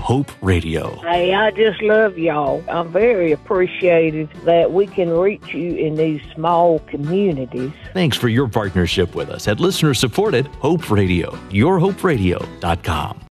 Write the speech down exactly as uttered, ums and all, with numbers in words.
Hope Radio. Hey, I just love y'all. I'm very appreciative that we can reach you in these small communities. Thanks for your partnership with us at listener-supported Hope Radio, your hope radio dot com.